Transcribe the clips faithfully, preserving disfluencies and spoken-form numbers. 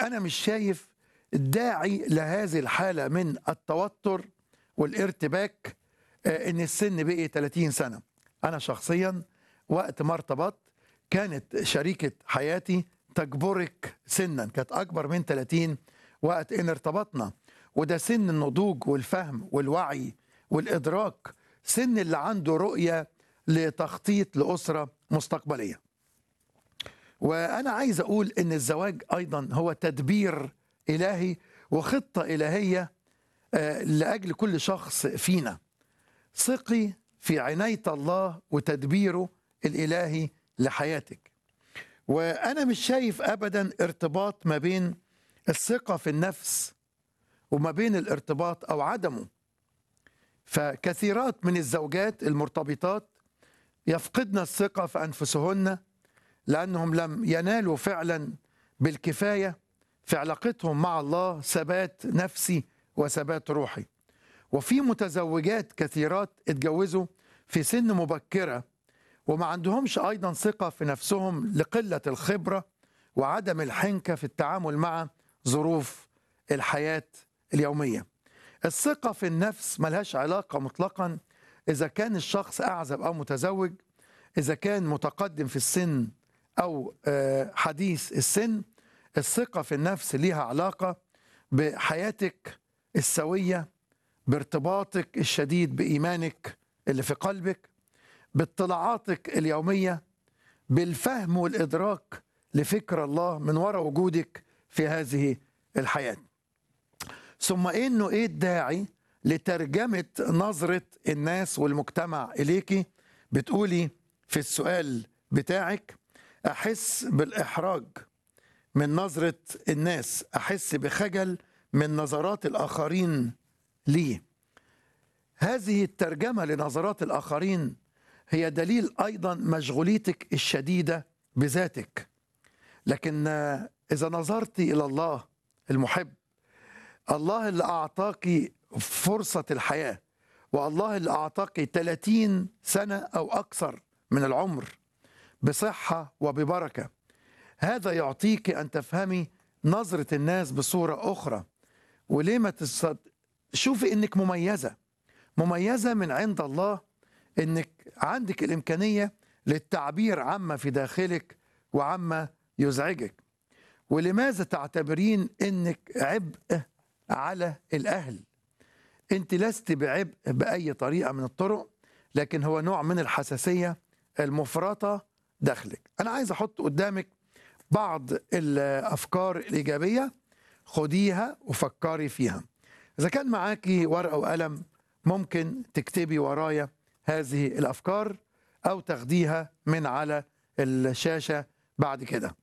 أنا مش شايف داعي لهذه الحالة من التوتر والارتباك آه، إن السن بقي ثلاثين سنة. أنا شخصيا وقت ما ارتبطت كانت شريكة حياتي تكبرك سنا، كانت أكبر من ثلاثين وقت إن ارتبطنا، وده سن النضوج والفهم والوعي والإدراك، سن اللي عنده رؤية لتخطيط لأسرة مستقبلية. وأنا عايز أقول إن الزواج أيضا هو تدبير إلهي وخطة إلهية آه، لأجل كل شخص فينا. ثقي في عناية الله وتدبيره الإلهي لحياتك. وأنا مش شايف أبدا ارتباط ما بين الثقة في النفس وما بين الارتباط أو عدمه. فكثيرات من الزوجات المرتبطات يفقدن الثقة في أنفسهن لأنهم لم ينالوا فعلا بالكفاية في علاقتهم مع الله ثبات نفسي وثبات روحي. وفي متزوجات كثيرات اتجوزوا في سن مبكرة وما عندهمش أيضا ثقة في نفسهم لقلة الخبرة وعدم الحنكة في التعامل مع ظروف الحياة اليومية. الثقة في النفس ملهاش علاقة مطلقا إذا كان الشخص أعزب أو متزوج، إذا كان متقدم في السن أو آه، حديث السن. الثقة في النفس ليها علاقة بحياتك السوية، بارتباطك الشديد بإيمانك اللي في قلبك، باطلاعاتك اليومية، بالفهم والإدراك لفكر الله من وراء وجودك في هذه الحياة. ثم إنه إيه الداعي لترجمة نظرة الناس والمجتمع إليكي؟ بتقولي في السؤال بتاعك: أحس بالإحراج من نظرة الناس، أحس بخجل من نظرات الآخرين لي. هذه الترجمة لنظرات الآخرين هي دليل أيضا مشغوليتك الشديدة بذاتك. لكن إذا نظرت إلى الله المحب، الله اللي أعطاك فرصة الحياة، والله اللي أعطاك ثلاثين سنة أو أكثر من العمر بصحة وببركة، هذا يعطيك أن تفهمي نظرة الناس بصورة أخرى. وليه ما تصد... شوفي إنك مميزة مميزة من عند الله، إنك عندك الإمكانية للتعبير عما في داخلك وعما يزعجك. ولماذا تعتبرين إنك عبء على الأهل؟ أنت لست بعبء بأي طريقة من الطرق، لكن هو نوع من الحساسية المفرطة داخلك. أنا عايز أحط قدامك بعض الأفكار الإيجابية، خديها وفكري فيها. إذا كان معاكي ورقة وقلم ممكن تكتبي ورايا هذه الأفكار أو تاخديها من على الشاشة بعد كده.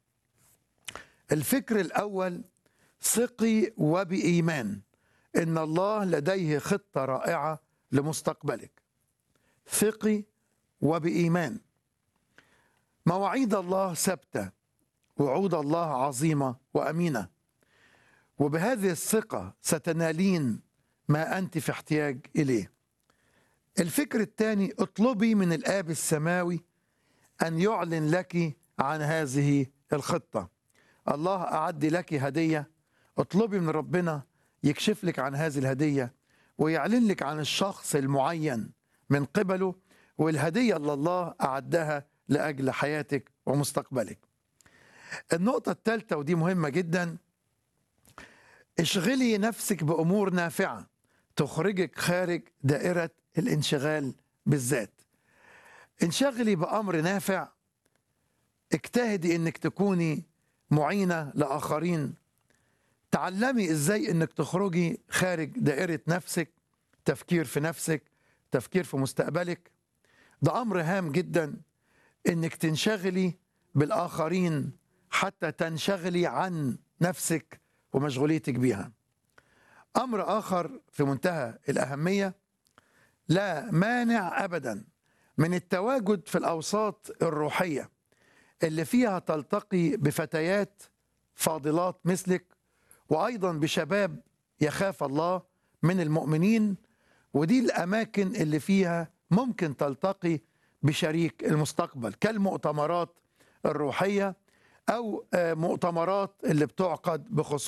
الفكر الأول: ثقي وبإيمان إن الله لديه خطة رائعة لمستقبلك. ثقي وبإيمان. مواعيد الله ثابتة، وعود الله عظيمة وأمينة، وبهذه الثقة ستنالين ما أنت في احتياج إليه. الفكر الثاني: اطلبي من الآب السماوي أن يعلن لك عن هذه الخطة. الله أعد لك هدية، اطلبي من ربنا يكشف لك عن هذه الهدية ويعلن لك عن الشخص المعين من قبله، والهدية اللي الله أعدها لأجل حياتك ومستقبلك. النقطة الثالثة ودي مهمة جدا: اشغلي نفسك بأمور نافعة تخرجك خارج دائرة الانشغال بالذات. انشغلي بأمر نافع، اجتهدي انك تكوني معينة لآخرين، تعلمي ازاي انك تخرجي خارج دائرة نفسك، تفكير في نفسك، تفكير في مستقبلك. ده أمر هام جدا انك تنشغلي بالآخرين حتى تنشغلي عن نفسك ومشغوليتك بيها. أمر آخر في منتهى الأهمية: لا مانع أبدا من التواجد في الأوساط الروحية اللي فيها تلتقي بفتيات فاضلات مثلك، وأيضا بشباب يخاف الله من المؤمنين. ودي الأماكن اللي فيها ممكن تلتقي بشريك المستقبل، كالمؤتمرات الروحية أو آه، مؤتمرات اللي بتعقد بخصوص